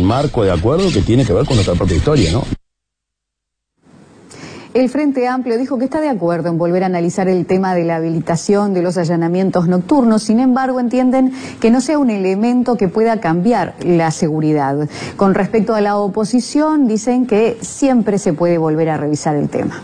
marco de acuerdo que tiene que ver con nuestra propia historia, ¿no? El Frente Amplio dijo que está de acuerdo en volver a analizar el tema de la habilitación de los allanamientos nocturnos. Sin embargo, entienden que no sea un elemento que pueda cambiar la seguridad. Con respecto a la oposición, dicen que siempre se puede volver a revisar el tema.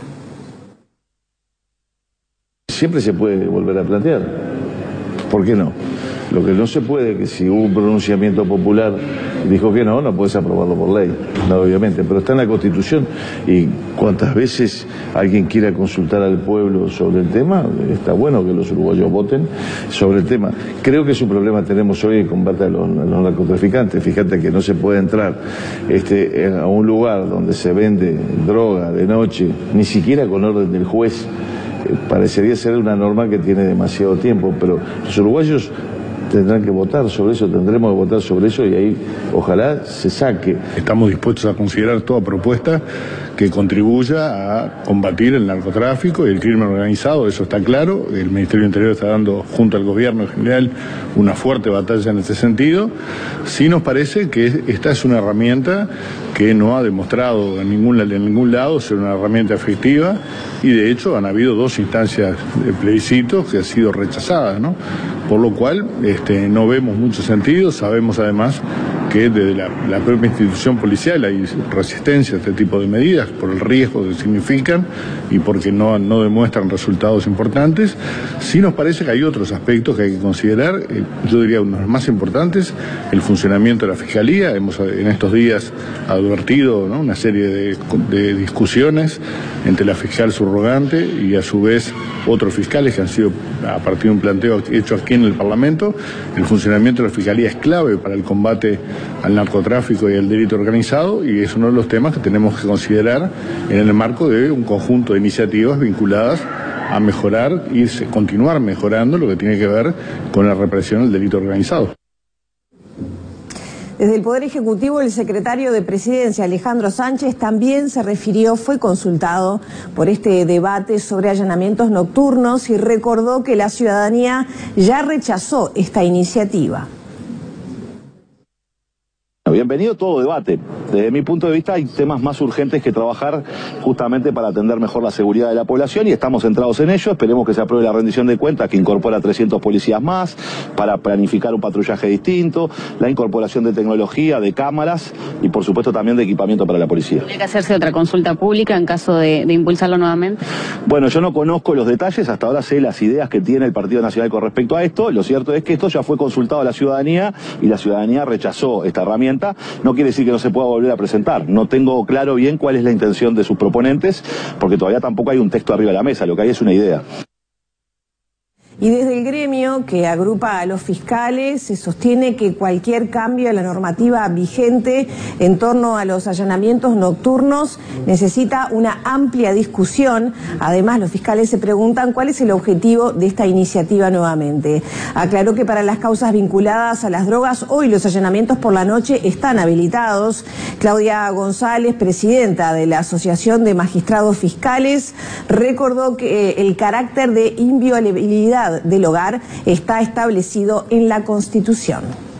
Siempre se puede volver a plantear. ¿Por qué no? Lo que no se puede, que si hubo un pronunciamiento popular dijo que no puedes aprobarlo por ley, no, obviamente, pero está en la Constitución y cuantas veces alguien quiera consultar al pueblo sobre el tema, está bueno que los uruguayos voten sobre el tema. Creo que es un problema que tenemos hoy en combate a los narcotraficantes. Fíjate que no se puede entrar a un lugar donde se vende droga de noche, ni siquiera con orden del juez. Parecería ser una norma que tiene demasiado tiempo, pero los uruguayos tendrán que votar sobre eso, tendremos que votar sobre eso y ahí ojalá se saque. Estamos dispuestos a considerar toda propuesta que contribuya a combatir el narcotráfico y el crimen organizado, eso está claro. El Ministerio del Interior está dando, junto al gobierno en general, una fuerte batalla en este sentido. Sí nos parece que esta es una herramienta que no ha demostrado en ningún lado ser una herramienta efectiva y de hecho han habido 2 instancias de plebiscitos que han sido rechazadas, ¿no? Por lo cual no vemos mucho sentido. Sabemos además que desde la propia institución policial hay resistencia a este tipo de medidas por el riesgo que significan y porque no demuestran resultados importantes. Sí nos parece que hay otros aspectos que hay que considerar, yo diría uno de los más importantes, el funcionamiento de la Fiscalía. Hemos en estos días advertido, ¿no?, una serie de discusiones entre la fiscal subrogante y a su vez otros fiscales que han sido, a partir de un planteo hecho aquí en el Parlamento. El funcionamiento de la Fiscalía es clave para el combate al narcotráfico y al delito organizado y es uno de los temas que tenemos que considerar en el marco de un conjunto de iniciativas vinculadas a mejorar y continuar mejorando lo que tiene que ver con la represión del delito organizado. Desde el Poder Ejecutivo, el secretario de Presidencia, Alejandro Sánchez, también fue consultado por este debate sobre allanamientos nocturnos y recordó que la ciudadanía ya rechazó esta iniciativa. Bienvenido todo debate. Desde mi punto de vista hay temas más urgentes que trabajar justamente para atender mejor la seguridad de la población y estamos centrados en ello. Esperemos que se apruebe la rendición de cuentas que incorpora 300 policías más para planificar un patrullaje distinto, la incorporación de tecnología, de cámaras y por supuesto también de equipamiento para la policía. ¿Tiene que hacerse otra consulta pública en caso de impulsarlo nuevamente? Bueno, yo no conozco los detalles, hasta ahora sé las ideas que tiene el Partido Nacional con respecto a esto. Lo cierto es que esto ya fue consultado a la ciudadanía y la ciudadanía rechazó esta herramienta. No quiere decir que no se pueda volver a presentar. No tengo claro bien cuál es la intención de sus proponentes, porque todavía tampoco hay un texto arriba de la mesa, lo que hay es una idea. Y desde el gremio que agrupa a los fiscales se sostiene que cualquier cambio en la normativa vigente en torno a los allanamientos nocturnos necesita una amplia discusión. Además, los fiscales se preguntan cuál es el objetivo de esta iniciativa nuevamente. Aclaró que para las causas vinculadas a las drogas, hoy los allanamientos por la noche están habilitados. Claudia González, presidenta de la Asociación de Magistrados Fiscales, recordó que el carácter de inviolabilidad del hogar está establecido en la Constitución.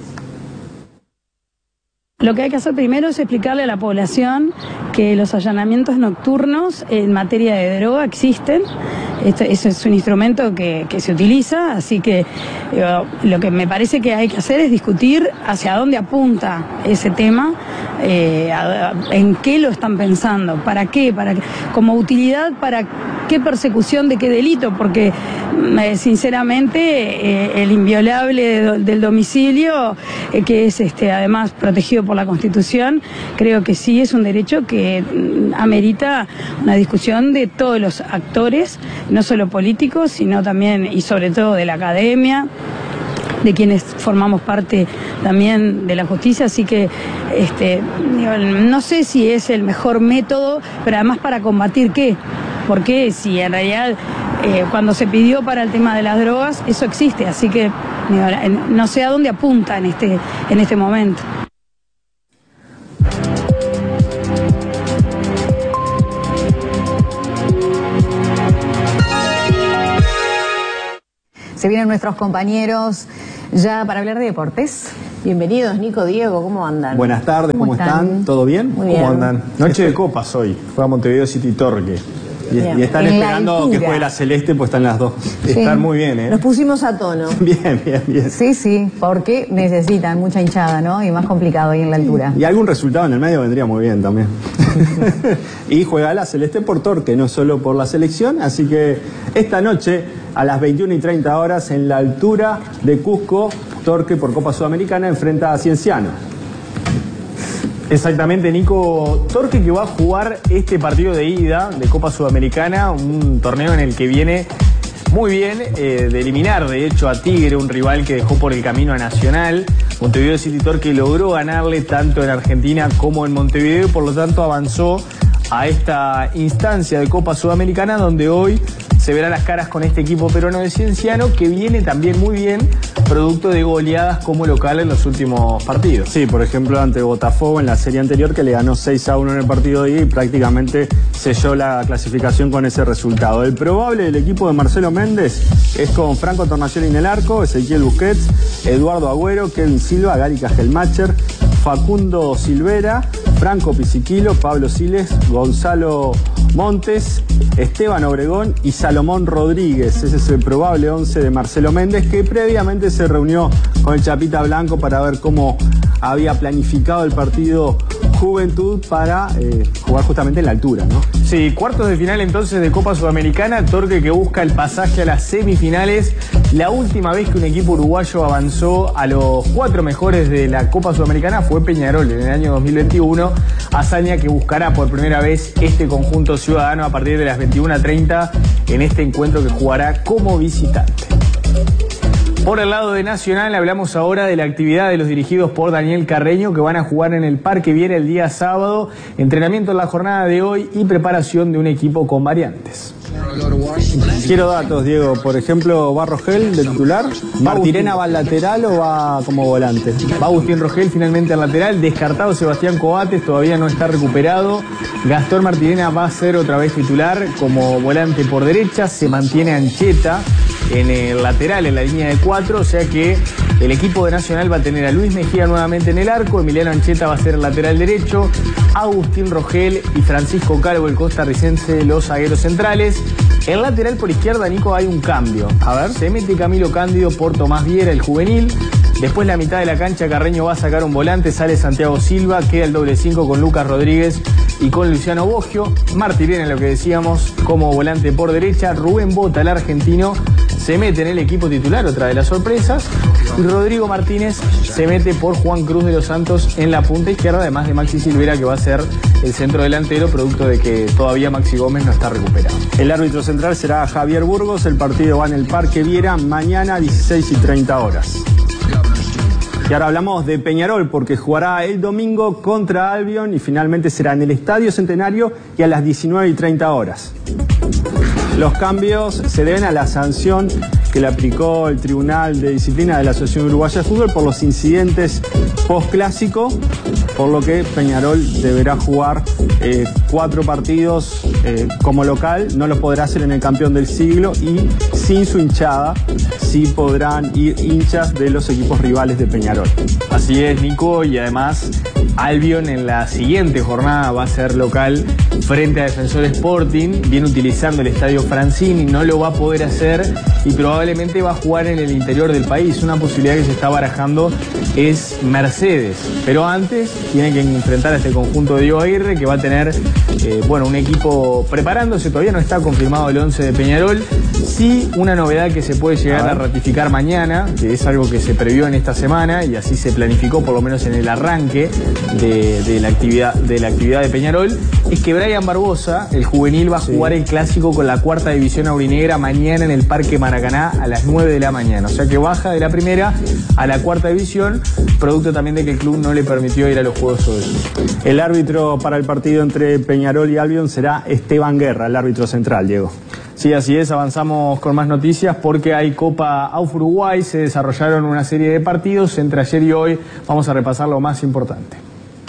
Lo que hay que hacer primero es explicarle a la población que los allanamientos nocturnos en materia de droga existen. Ese es un instrumento que se utiliza, así que lo que me parece que hay que hacer es discutir hacia dónde apunta ese tema, en qué lo están pensando, para qué, como utilidad, para qué persecución de qué delito, porque sinceramente el inviolable del domicilio, que es además protegido por la Constitución, creo que sí es un derecho que amerita una discusión de todos los actores, no solo políticos, sino también y sobre todo de la academia, de quienes formamos parte también de la justicia, así que no sé si es el mejor método, pero además para combatir qué, porque si en realidad cuando se pidió para el tema de las drogas, eso existe, así que no sé a dónde apunta en este momento. Se vienen nuestros compañeros ya para hablar de deportes. Bienvenidos, Nico, Diego, ¿cómo andan? Buenas tardes, ¿cómo están? ¿Todo bien? Muy bien. ¿Cómo andan? Noche de copas hoy, juega Montevideo City Torque. Y están esperando que juegue la Celeste, pues están las dos. Sí. Están muy bien, ¿eh? Nos pusimos a tono. Bien. Sí, porque necesitan mucha hinchada, ¿no? Y más complicado ahí en la altura. Y algún resultado en el medio vendría muy bien también. Y juega la Celeste por Torque, no solo por la selección. Así que esta noche, a las 21:30 horas, en la altura de Cusco, Torque por Copa Sudamericana enfrenta a Cienciano. Exactamente, Nico. Torque que va a jugar este partido de ida de Copa Sudamericana, un torneo en el que viene muy bien de eliminar, de hecho, a Tigre, un rival que dejó por el camino a Nacional. Montevideo City Torque logró ganarle tanto en Argentina como en Montevideo, por lo tanto avanzó a esta instancia de Copa Sudamericana, donde hoy se verá las caras con este equipo peruano de Cienciano, que viene también muy bien, producto de goleadas como local en los últimos partidos. Sí, por ejemplo, ante Botafogo en la serie anterior, que le ganó 6-1 en el partido de ida y prácticamente selló la clasificación con ese resultado. El probable del equipo de Marcelo Méndez es con Franco Tornacioli en el arco, Ezequiel Busquets, Eduardo Agüero, Kevin Silva, Gary Cajelmacher, Facundo Silvera, Franco Pisiquilo, Pablo Siles, Gonzalo Montes, Esteban Obregón y Salomón Rodríguez. Ese es el probable 11 de Marcelo Méndez, que previamente se reunió con el Chapita Blanco para ver cómo había planificado el partido Juventud para jugar justamente en la altura, ¿no? Sí, cuartos de final entonces de Copa Sudamericana, Torque que busca el pasaje a las semifinales. La última vez que un equipo uruguayo avanzó a los 4 mejores de la Copa Sudamericana fue Peñarol en el año 2021, hazaña que buscará por primera vez este conjunto ciudadano a partir de las 21:30 en este encuentro que jugará como visitante. Por el lado de Nacional hablamos ahora de la actividad de los dirigidos por Daniel Carreño, que van a jugar en el Parque Viera el día sábado, entrenamiento en la jornada de hoy y preparación de un equipo con variantes. Quiero datos, Diego. Por ejemplo, ¿va Rogel de titular? ¿Martirena va al lateral o va como volante? Va Agustín Rogel finalmente al lateral, descartado Sebastián Coates, todavía no está recuperado. Gastón Martirena va a ser otra vez titular como volante por derecha, se mantiene Ancheta en el lateral, en la línea de 4, o sea que el equipo de Nacional va a tener a Luis Mejía nuevamente en el arco, Emiliano Ancheta va a ser el lateral derecho, Agustín Rogel y Francisco Calvo, el costarricense, los zagueros centrales. En lateral por izquierda, Nico, hay un cambio. A ver, se mete Camilo Cándido por Tomás Viera, el juvenil. Después la mitad de la cancha, Carreño va a sacar un volante, sale Santiago Silva, queda el doble 5 con Lucas Rodríguez y con Luciano Boggio. Martirena, lo que decíamos, como volante por derecha. Rubén Bota, el argentino, se mete en el equipo titular, otra de las sorpresas. Y Rodrigo Martínez se mete por Juan Cruz de los Santos en la punta izquierda, además de Maxi Silvera, que va a ser el centro delantero, producto de que todavía Maxi Gómez no está recuperado. El árbitro central será Javier Burgos. El partido va en el Parque Viera mañana 16:30 horas. Y ahora hablamos de Peñarol, porque jugará el domingo contra Albion y finalmente será en el Estadio Centenario y a las 19:30 horas. Los cambios se deben a la sanción que le aplicó el Tribunal de Disciplina de la Asociación Uruguaya de Fútbol por los incidentes post-clásico, por lo que Peñarol deberá jugar 4 partidos como local, no lo podrá hacer en el campeón del siglo y sin su hinchada, sí podrán ir hinchas de los equipos rivales de Peñarol. Así es, Nico, y además Albion en la siguiente jornada va a ser local frente a Defensor Sporting, viene utilizando el estadio Francini, no lo va a poder hacer y probablemente va a jugar en el interior del país. Una posibilidad que se está barajando es Mercedes, pero antes tiene que enfrentar a este conjunto de Diego Aguirre, que va a tener un equipo preparándose. Todavía no está confirmado el 11 de Peñarol. Sí, una novedad que se puede llegar a ratificar mañana, que es algo que se previó en esta semana y así se planificó por lo menos en el arranque de la actividad de Peñarol, es que Brian Barbosa, el juvenil, va a jugar el clásico con la 4ª división aurinegra mañana en el Parque Maracaná a las 9 de la mañana. O sea que baja de la primera a la 4ª división, producto también de que el club no le permitió ir a los Juegos Olímpicos. El árbitro para el partido entre Peñarol y Albion será Esteban Guerra, el árbitro central, Diego. Sí, así es, avanzamos con más noticias porque hay Copa AUF Uruguay, se desarrollaron una serie de partidos entre ayer y hoy, vamos a repasar lo más importante.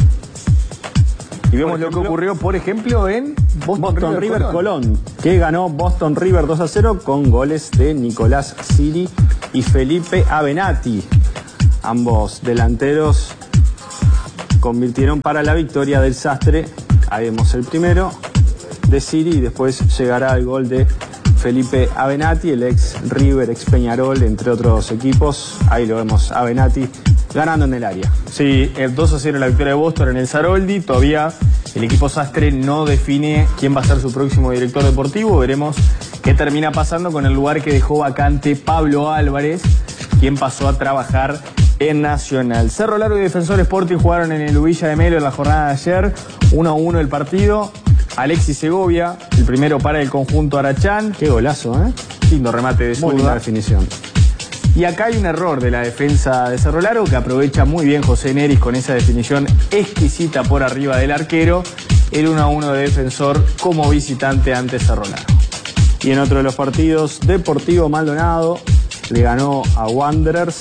Y vemos lo que ocurrió, por ejemplo, en Boston River Colón, que ganó Boston River 2-0 con goles de Nicolás Siri y Felipe Avenatti. Ambos delanteros convirtieron para la victoria del Sastre. Ahí vemos el primero de Siri y después llegará el gol de Felipe Avenatti, el ex River, ex Peñarol, entre otros equipos. Ahí lo vemos, Avenatti ganando en el área. Sí, 2-0 la victoria de Boston en el Saroldi. Todavía el equipo Sastre no define quién va a ser su próximo director deportivo. Veremos qué termina pasando con el lugar que dejó vacante Pablo Álvarez, quien pasó a trabajar en Nacional. Cerro Largo y Defensor Sporting jugaron en el Villa de Melo en la jornada de ayer. 1-1 el partido. Alexis Segovia, el primero para el conjunto Arachán. Qué golazo, ¿eh? Lindo remate de zurda. Muy linda definición. Y acá hay un error de la defensa de Cerro Largo que aprovecha muy bien José Neris con esa definición exquisita por arriba del arquero. El 1-1 de Defensor como visitante ante Cerro Largo. Y en otro de los partidos, Deportivo Maldonado le ganó a Wanderers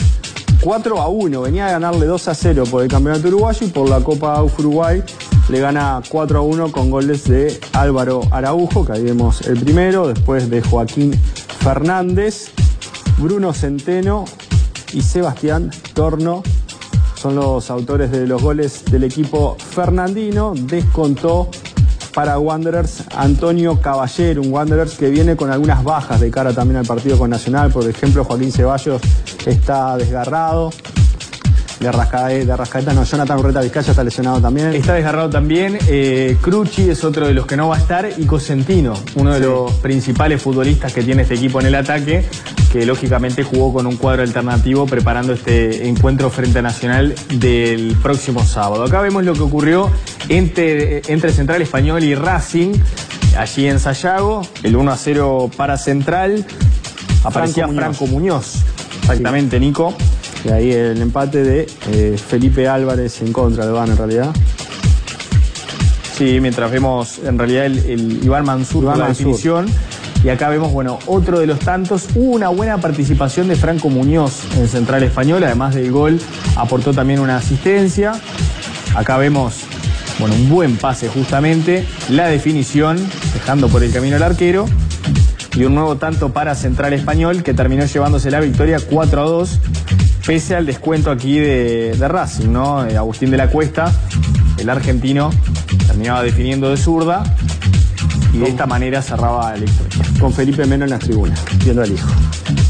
4-1. Venía a ganarle 2-0 por el campeonato uruguayo y por la Copa Uruguay le gana 4-1 con goles de Álvaro Araujo, que ahí vemos el primero, después de Joaquín Fernández, Bruno Centeno y Sebastián Torno. Son los autores de los goles del equipo fernandino. Descontó para Wanderers Antonio Caballero, un Wanderers que viene con algunas bajas de cara también al partido con Nacional. Por ejemplo, Joaquín Ceballos está desgarrado. De Arrascaeta no, Jonathan Urreta Vizcaya está lesionado también. Está desgarrado también. Crucci es otro de los que no va a estar. Y Cosentino, uno de los principales futbolistas que tiene este equipo en el ataque, que lógicamente jugó con un cuadro alternativo preparando este encuentro frente a Nacional del próximo sábado. Acá vemos lo que ocurrió entre Central Español y Racing, allí en Sayago. El 1-0 para Central. Aparecía Franco Muñoz. Exactamente, sí. Nico. Y ahí el empate de Felipe Álvarez en contra de Iván, en realidad. Sí, mientras vemos en realidad el Iván Mansur con la definición. Y acá vemos, bueno, otro de los tantos. Hubo una buena participación de Franco Muñoz en Central Español. Además del gol, aportó también una asistencia. Acá vemos, bueno, un buen pase justamente. La definición, dejando por el camino al arquero. Y un nuevo tanto para Central Español, que terminó llevándose la victoria 4-2. Pese al descuento aquí de Racing, ¿no? Agustín de la Cuesta, el argentino, terminaba definiendo de zurda y de esta manera cerraba la victoria. Con Felipe Meno en las tribunas, viendo al hijo.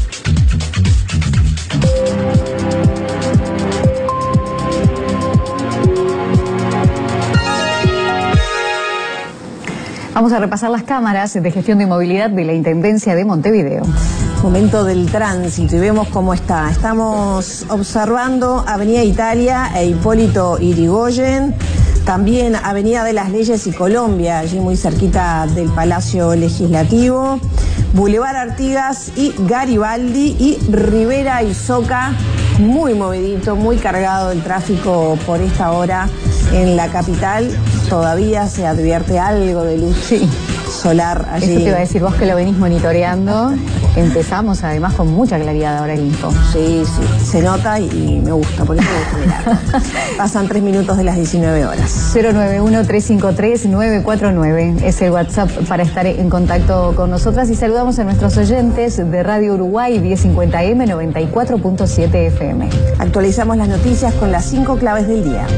Vamos a repasar las cámaras de gestión de movilidad de la Intendencia de Montevideo. Momento del tránsito y vemos cómo está. Estamos observando Avenida Italia e Hipólito Yrigoyen, también Avenida de las Leyes y Colombia, allí muy cerquita del Palacio Legislativo, Boulevard Artigas y Garibaldi y Rivera y Soca, muy movidito, muy cargado el tráfico por esta hora en la capital. Todavía se advierte algo de luz solar allí. Eso te iba a decir, vos que lo venís monitoreando. Empezamos además con mucha claridad ahora el info. Sí, se nota y me gusta, por eso me gusta mirar. Pasan 3 minutos de las 19 horas. 091-353-949 es el WhatsApp para estar en contacto con nosotras y saludamos a nuestros oyentes de Radio Uruguay 1050M 94.7 FM. Actualizamos las noticias con las 5 claves del día.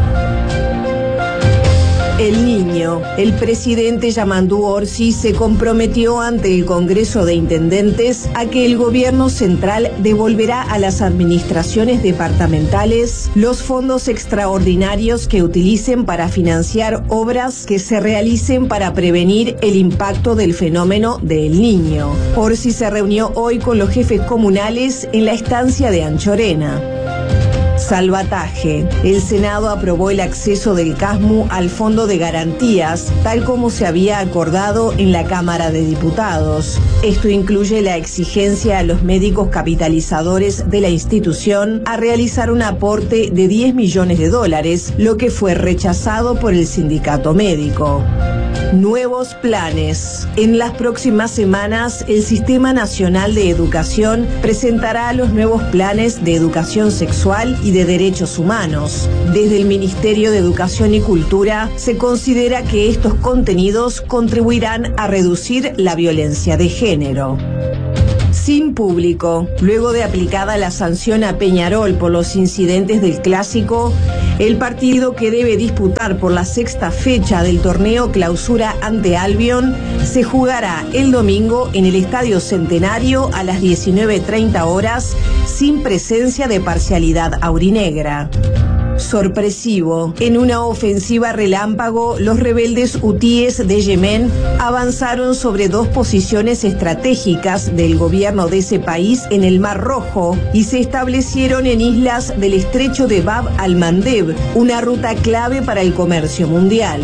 El Niño. El presidente Yamandú Orsi se comprometió ante el Congreso de Intendentes a que el gobierno central devolverá a las administraciones departamentales los fondos extraordinarios que utilicen para financiar obras que se realicen para prevenir el impacto del fenómeno del Niño. Orsi se reunió hoy con los jefes comunales en la estancia de Anchorena. Salvataje. El Senado aprobó el acceso del CASMU al Fondo de Garantías, tal como se había acordado en la Cámara de Diputados. Esto incluye la exigencia a los médicos capitalizadores de la institución a realizar un aporte de $10 millones, lo que fue rechazado por el sindicato médico. Nuevos planes. En las próximas semanas, el Sistema Nacional de Educación presentará los nuevos planes de educación sexual y de derechos humanos. Desde el Ministerio de Educación y Cultura se considera que estos contenidos contribuirán a reducir la violencia de género. sin público. Luego de aplicada la sanción a Peñarol por los incidentes del Clásico, el partido que debe disputar por la 6ª fecha del torneo Clausura ante Albion se jugará el domingo en el Estadio Centenario a las 19:30 horas, sin presencia de parcialidad aurinegra. Sorpresivo. En una ofensiva relámpago, los rebeldes hutíes de Yemen avanzaron sobre 2 posiciones estratégicas del gobierno de ese país en el Mar Rojo y se establecieron en islas del estrecho de Bab al-Mandeb, una ruta clave para el comercio mundial.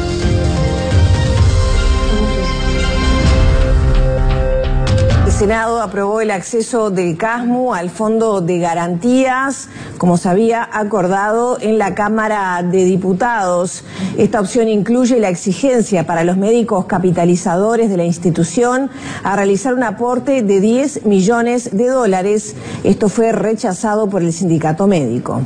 El Senado aprobó el acceso del CASMU al Fondo de Garantías, como se había acordado en la Cámara de Diputados. Esta opción incluye la exigencia para los médicos capitalizadores de la institución a realizar un aporte de $10 millones. Esto fue rechazado por el sindicato médico.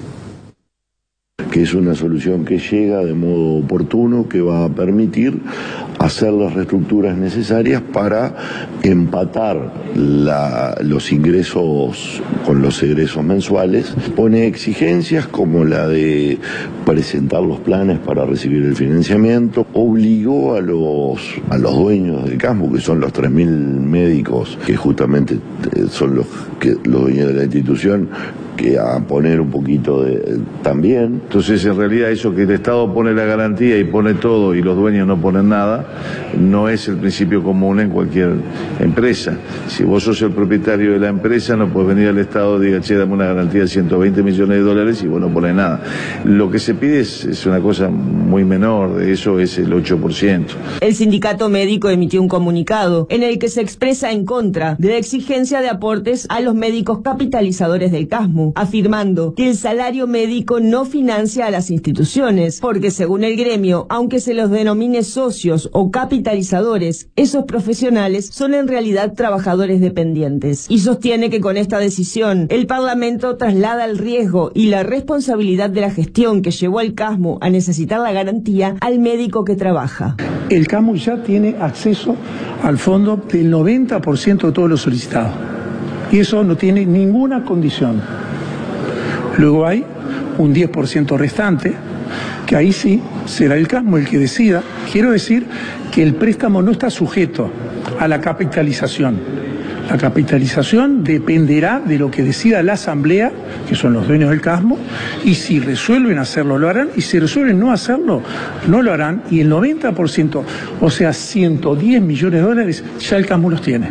Que es una solución que llega de modo oportuno, que va a permitir hacer las reestructuras necesarias para empatar los ingresos con los egresos mensuales. Pone exigencias como la de presentar los planes para recibir el financiamiento. Obligó a los dueños del CASMU, que son los 3.000 médicos, que justamente son los dueños de la institución, que a poner un poquito también. Entonces, en realidad, eso que el Estado pone la garantía y pone todo y los dueños no ponen nada, no es el principio común en cualquier empresa. Si vos sos el propietario de la empresa, no puedes venir al Estado y decir, che, dame una garantía de $120 millones y vos no pones nada. Lo que se pide es una cosa muy menor, de eso es el 8%. El sindicato médico emitió un comunicado en el que se expresa en contra de la exigencia de aportes a los médicos capitalizadores del CASMU, afirmando que el salario médico no financia a las instituciones, porque según el gremio, aunque se los denomine socios o capitalizadores, esos profesionales son en realidad trabajadores dependientes. Y sostiene que con esta decisión, el Parlamento traslada el riesgo y la responsabilidad de la gestión que llevó al CASMU a necesitar la garantía al médico que trabaja. El CASMU ya tiene acceso al fondo del 90% de todos los solicitados. Y eso no tiene ninguna condición. Luego hay un 10% restante, que ahí sí será el CASMU el que decida. Quiero decir que el préstamo no está sujeto a la capitalización. La capitalización dependerá de lo que decida la Asamblea, que son los dueños del CASMU, y si resuelven hacerlo, lo harán, y si resuelven no hacerlo, no lo harán, y el 90%, o sea, $110 millones, ya el CASMU los tiene.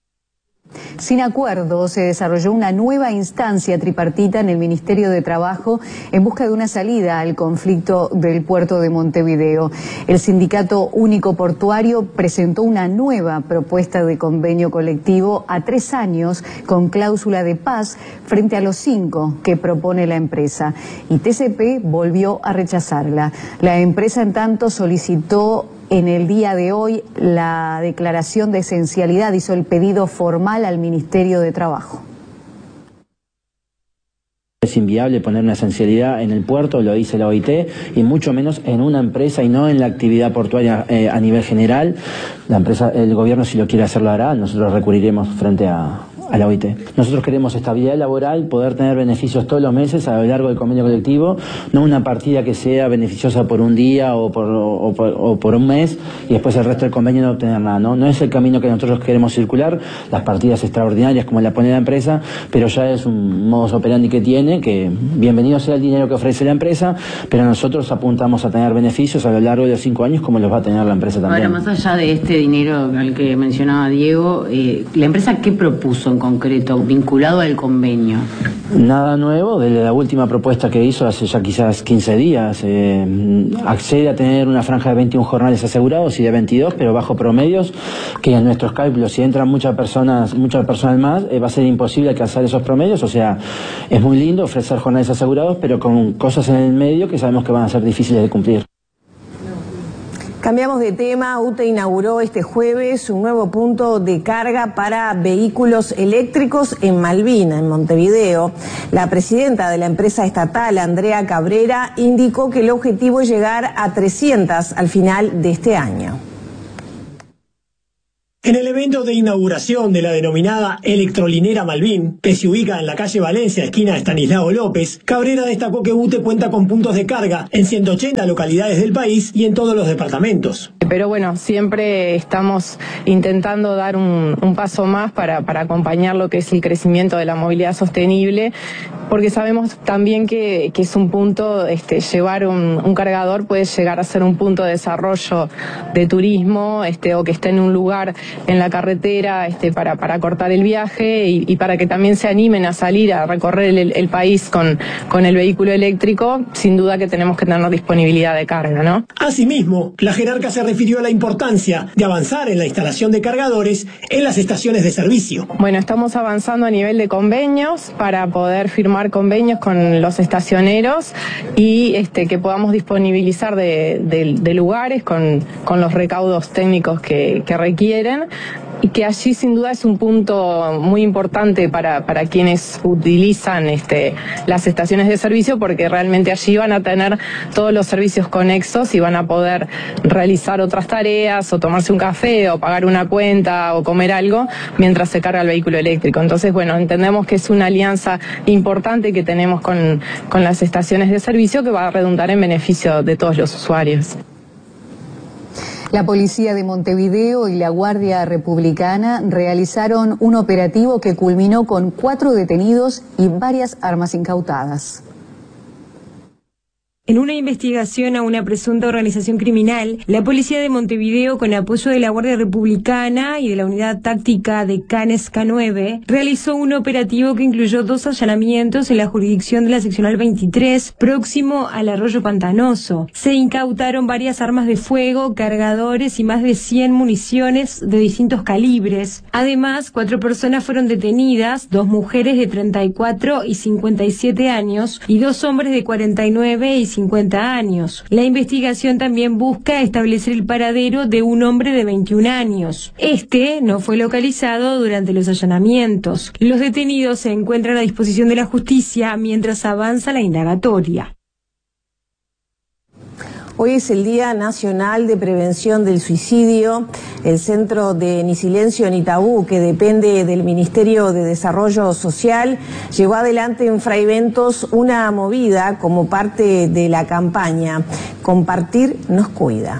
Sin acuerdo, se desarrolló una nueva instancia tripartita en el Ministerio de Trabajo en busca de una salida al conflicto del puerto de Montevideo. El Sindicato Único Portuario presentó una nueva propuesta de convenio colectivo a 3 años con cláusula de paz frente a los 5 que propone la empresa. Y TCP volvió a rechazarla. La empresa, en tanto, solicitó en el día de hoy la declaración de esencialidad, hizo el pedido formal al Ministerio de Trabajo. Es inviable poner una esencialidad en el puerto, lo dice la OIT, y mucho menos en una empresa y no en la actividad portuaria a nivel general. La empresa, el gobierno, si lo quiere hacer, lo hará. Nosotros recurriremos frente a la OIT. Nosotros queremos estabilidad laboral, poder tener beneficios todos los meses a lo largo del convenio colectivo, no una partida que sea beneficiosa por un día o por un mes y después el resto del convenio no obtener nada. No es el camino que nosotros queremos circular, las partidas extraordinarias como la pone la empresa, pero ya es un modus operandi que tiene, que bienvenido sea el dinero que ofrece la empresa, pero nosotros apuntamos a tener beneficios a lo largo de los 5 años como los va a tener la empresa también. Ahora, más allá de este dinero al que mencionaba Diego, ¿la empresa qué propuso en concreto vinculado al convenio? Nada nuevo, de la última propuesta que hizo hace ya quizás 15 días, accede a tener una franja de 21 jornales asegurados y de 22, pero bajo promedios, que en nuestros cálculos, si entran muchas personas más, va a ser imposible alcanzar esos promedios. O sea, es muy lindo ofrecer jornales asegurados, pero con cosas en el medio que sabemos que van a ser difíciles de cumplir. Cambiamos de tema. UTE inauguró este jueves un nuevo punto de carga para vehículos eléctricos en Malvina, en Montevideo. La presidenta de la empresa estatal, Andrea Cabrera, indicó que el objetivo es llegar a 300 al final de este año. En el evento de inauguración de la denominada electrolinera Malvin, que se ubica en la calle Valencia, esquina Estanislao López, Cabrera destacó que UTE cuenta con puntos de carga en 180 localidades del país y en todos los departamentos. Pero bueno, siempre estamos intentando dar un paso más para acompañar lo que es el crecimiento de la movilidad sostenible, porque sabemos también que es un punto, llevar un cargador puede llegar a ser un punto de desarrollo de turismo, o que esté en un lugar en la carretera para cortar el viaje y para que también se animen a salir a recorrer el país con el vehículo eléctrico. Sin duda que tenemos que tener disponibilidad de carga, ¿no? Asimismo, la jerarca se refirió a la importancia de avanzar en la instalación de cargadores en las estaciones de servicio. Bueno, estamos avanzando a nivel de convenios para poder firmar convenios con los estacioneros y que podamos disponibilizar de lugares con los recaudos técnicos que requieren, y que allí sin duda es un punto muy importante para quienes utilizan las estaciones de servicio, porque realmente allí van a tener todos los servicios conexos y van a poder realizar otras tareas o tomarse un café o pagar una cuenta o comer algo mientras se carga el vehículo eléctrico. Entonces, bueno, entendemos que es una alianza importante que tenemos con las estaciones de servicio que va a redundar en beneficio de todos los usuarios. La policía de Montevideo y la Guardia Republicana realizaron un operativo que culminó con 4 detenidos y varias armas incautadas. En una investigación a una presunta organización criminal, la policía de Montevideo, con apoyo de la Guardia Republicana y de la Unidad Táctica de Canes K9, realizó un operativo que incluyó 2 allanamientos en la jurisdicción de la seccional 23, próximo al Arroyo Pantanoso. Se incautaron varias armas de fuego, cargadores y más de 100 municiones de distintos calibres. Además, 4 personas fueron detenidas, 2 mujeres de 34 y 57 años y 2 hombres de 49 y 50 años. La investigación también busca establecer el paradero de un hombre de 21 años. No fue localizado durante los allanamientos. Los detenidos se encuentran a disposición de la justicia mientras avanza la indagatoria. Hoy es el Día Nacional de Prevención del Suicidio. El Centro de Ni Silencio ni Tabú, que depende del Ministerio de Desarrollo Social, llevó adelante en Fray Bentos una movida como parte de la campaña Compartir nos cuida.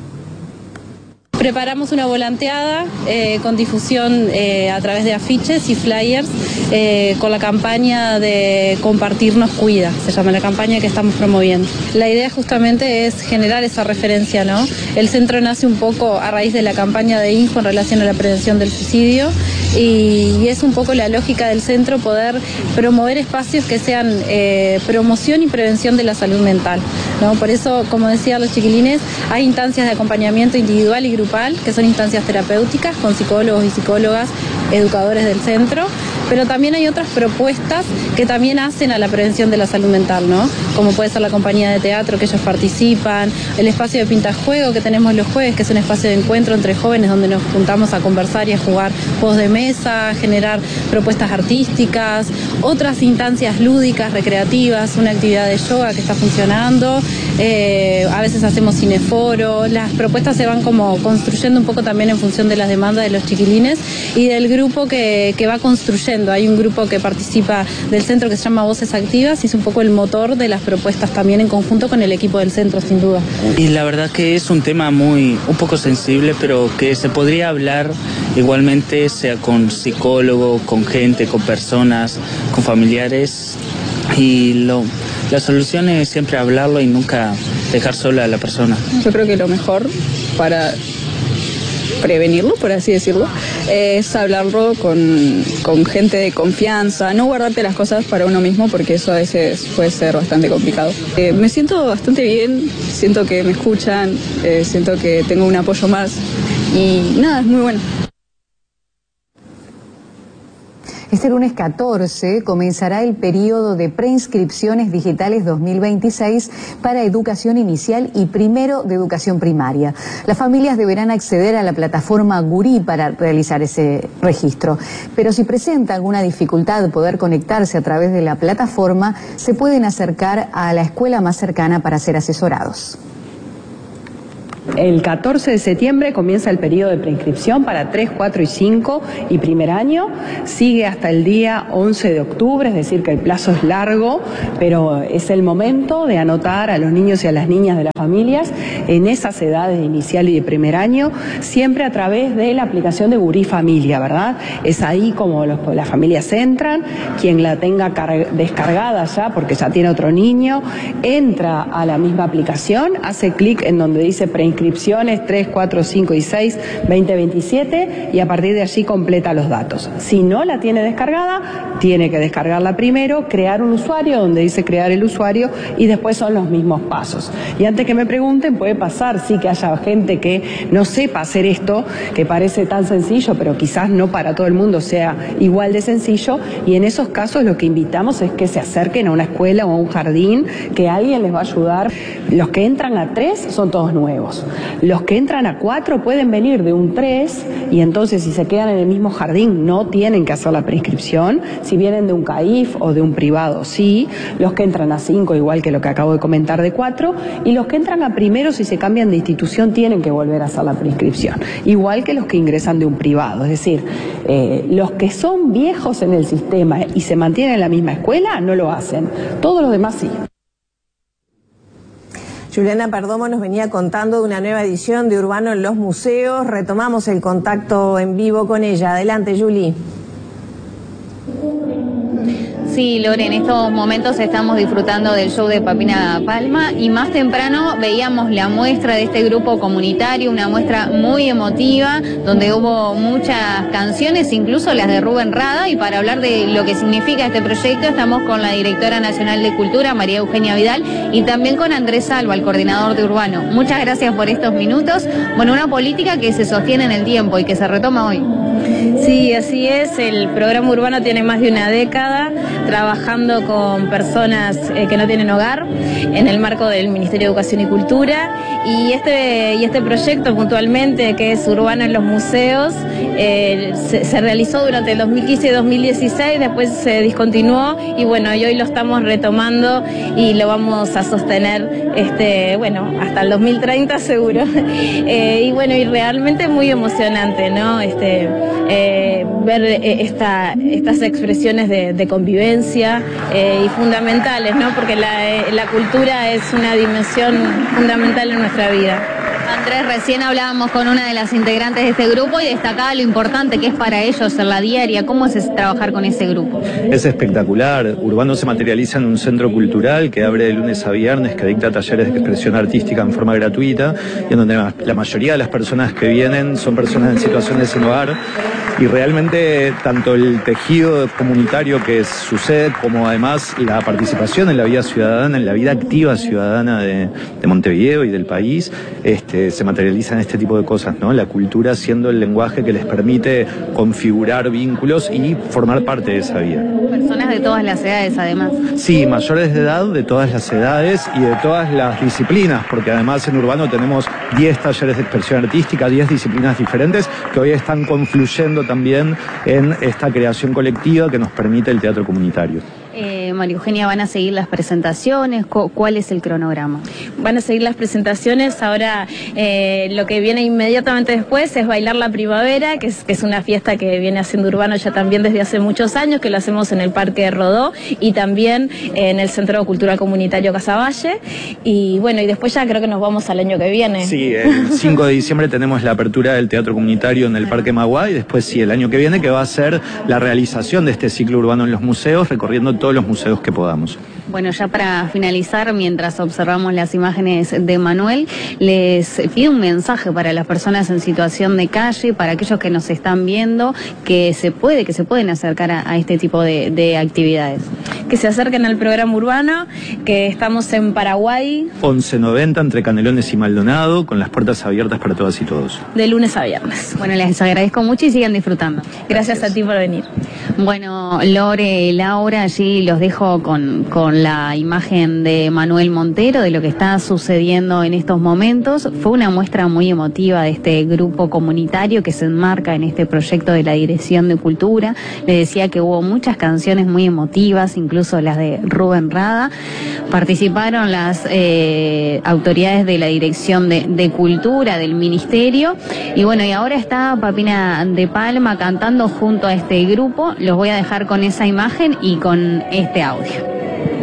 Preparamos una volanteada con difusión a través de afiches y flyers con la campaña de Compartir nos cuida, se llama la campaña que estamos promoviendo. La idea justamente es generar esa referencia, ¿no? El centro nace un poco a raíz de la campaña de INJU en relación a la prevención del suicidio y es un poco la lógica del centro poder promover espacios que sean promoción y prevención de la salud mental, ¿no? Por eso, como decían los chiquilines, hay instancias de acompañamiento individual y grupal, que son instancias terapéuticas con psicólogos y psicólogas, educadores del centro, pero también hay otras propuestas que también hacen a la prevención de la salud mental, ¿no? Como puede ser la compañía de teatro que ellos participan, el espacio de pintajuego que tenemos los jueves, que es un espacio de encuentro entre jóvenes donde nos juntamos a conversar y a jugar juegos de mesa, a generar propuestas artísticas, otras instancias lúdicas, recreativas, una actividad de yoga que está funcionando, a veces hacemos cineforo, las propuestas se van como construyendo un poco también en función de las demandas de los chiquilines y del grupo que va construyendo. Hay un grupo que participa del centro que se llama Voces Activas y es un poco el motor de las propuestas también en conjunto con el equipo del centro, sin duda. Y la verdad que es un tema un poco sensible, pero que se podría hablar igualmente, sea con psicólogo, con gente, con personas, con familiares, y la solución es siempre hablarlo y nunca dejar sola a la persona. Yo creo que lo mejor para prevenirlo, por así decirlo, es hablarlo con gente de confianza, no guardarte las cosas para uno mismo, porque eso a veces puede ser bastante complicado. Me siento bastante bien, siento que me escuchan, siento que tengo un apoyo más y nada, es muy bueno. Este lunes 14 comenzará el periodo de preinscripciones digitales 2026 para educación inicial y primero de educación primaria. Las familias deberán acceder a la plataforma Gurí para realizar ese registro. Pero si presenta alguna dificultad poder conectarse a través de la plataforma, se pueden acercar a la escuela más cercana para ser asesorados. El 14 de septiembre comienza el periodo de preinscripción para 3, 4 y 5 y primer año. Sigue hasta el día 11 de octubre, es decir que el plazo es largo, pero es el momento de anotar a los niños y a las niñas de las familias en esas edades de inicial y de primer año, siempre a través de la aplicación de Gurí Familia, ¿verdad? Es ahí como las familias entran, quien la tenga descargada ya, porque ya tiene otro niño, entra a la misma aplicación, hace clic en donde dice preinscripciones 3, 4, 5 y 6, 2027 y a partir de allí completa los datos. Si no la tiene descargada, tiene que descargarla primero, crear un usuario donde dice crear el usuario y después son los mismos pasos. Y antes que me pregunten, puede pasar sí que haya gente que no sepa hacer esto, que parece tan sencillo, pero quizás no para todo el mundo sea igual de sencillo, y en esos casos lo que invitamos es que se acerquen a una escuela o a un jardín, que alguien les va a ayudar. Los que entran a 3 son todos nuevos. Los que entran a 4 pueden venir de un 3 y entonces si se quedan en el mismo jardín no tienen que hacer la preinscripción. Si vienen de un CAIF o de un privado, sí. Los que entran a 5, igual que lo que acabo de comentar de 4, y los que entran a primero, si se cambian de institución, tienen que volver a hacer la preinscripción. Igual que los que ingresan de un privado. Es decir, los que son viejos en el sistema y se mantienen en la misma escuela, no lo hacen. Todos los demás sí. Juliana Perdomo nos venía contando de una nueva edición de Urbano en los Museos. Retomamos el contacto en vivo con ella. Adelante, Juli. Sí, Lore, en estos momentos estamos disfrutando del show de Papina Palma y más temprano veíamos la muestra de este grupo comunitario, una muestra muy emotiva, donde hubo muchas canciones, incluso las de Rubén Rada, y para hablar de lo que significa este proyecto estamos con la directora nacional de Cultura, María Eugenia Vidal, y también con Andrés Alba, el coordinador de Urbano. Muchas gracias por estos minutos. Bueno, una política que se sostiene en el tiempo y que se retoma hoy. Sí, así es. El programa Urbano tiene más de una década trabajando con personas que no tienen hogar en el marco del Ministerio de Educación y Cultura, y este proyecto puntualmente, que es Urbano en los Museos, se realizó durante el 2015 y 2016, después se discontinuó y bueno, y hoy lo estamos retomando y lo vamos a sostener hasta el 2030 seguro. Y bueno, y realmente muy emocionante, ¿no? Ver estas expresiones de convivencia y fundamentales, ¿no? Porque la cultura es una dimensión fundamental en nuestra vida. Andrés, recién hablábamos con una de las integrantes de este grupo y destacaba lo importante que es para ellos en la diaria. ¿Cómo es trabajar con ese grupo? Es espectacular. Urbano se materializa en un centro cultural que abre de lunes a viernes, que dicta talleres de expresión artística en forma gratuita, y en donde la mayoría de las personas que vienen son personas en situaciones sin hogar. Y realmente tanto el tejido comunitario que sucede como además la participación en la vida ciudadana, en la vida activa ciudadana de Montevideo y del país, se materializa en este tipo de cosas, ¿no? La cultura siendo el lenguaje que les permite configurar vínculos y formar parte de esa vida. Personas de todas las edades, además. Sí, mayores de edad, de todas las edades y de todas las disciplinas, porque además en Urbano tenemos 10 talleres de expresión artística, 10 disciplinas diferentes que hoy están confluyendo también en esta creación colectiva que nos permite el teatro comunitario. María Eugenia, ¿van a seguir las presentaciones? ¿Cuál es el cronograma? Van a seguir las presentaciones. Ahora lo que viene inmediatamente después es Bailar la Primavera, que es una fiesta que viene haciendo Urbano ya también desde hace muchos años, que lo hacemos en el Parque Rodó y también en el Centro Cultural Comunitario Casaballe. Y bueno, y después ya creo que nos vamos al año que viene. Sí, el 5 de diciembre tenemos la apertura del Teatro Comunitario en el Parque Maguá, y después sí, el año que viene, que va a ser la realización de este ciclo urbano en los museos, recorriendo todos los museos que podamos. Bueno, ya para finalizar, mientras observamos las imágenes de Manuel, les pido un mensaje para las personas en situación de calle, para aquellos que nos están viendo, que se pueden acercar a este tipo de actividades. Que se acerquen al programa Urbano, que estamos en Paraguay. 1190 entre Canelones y Maldonado, con las puertas abiertas para todas y todos. De lunes a viernes. Bueno, les agradezco mucho y sigan disfrutando. Gracias a ti por venir. Bueno, Lore, Laura, allí los dejo con la imagen de Manuel Montero, de lo que está sucediendo en estos momentos. Fue una muestra muy emotiva de este grupo comunitario que se enmarca en este proyecto de la Dirección de Cultura. Le decía que hubo muchas canciones muy emotivas, incluso las de Rubén Rada. participaron las autoridades de la Dirección de Cultura del Ministerio, y bueno, y ahora está Papina de Palma cantando junto a este grupo. Los voy a dejar con esa imagen y con este audio.